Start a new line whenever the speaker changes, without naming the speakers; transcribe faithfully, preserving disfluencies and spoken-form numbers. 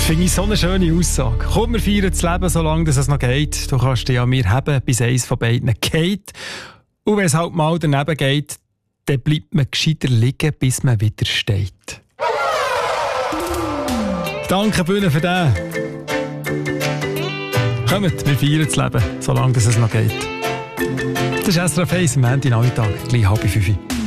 Finde ich so eine schöne Aussage. Komm, wir feiern das Leben, solange es noch geht. Du kannst dich ja mir haben, bis eins von beiden geht. Und wenn es halt mal daneben geht, dann bleibt man gescheiter liegen, bis man wieder steht. Danke, Bühne, für den. Kommt, wir feiern das Leben, solange es noch geht. Das ist S R F eins am Montag Nachmittag, gleich halb fünf.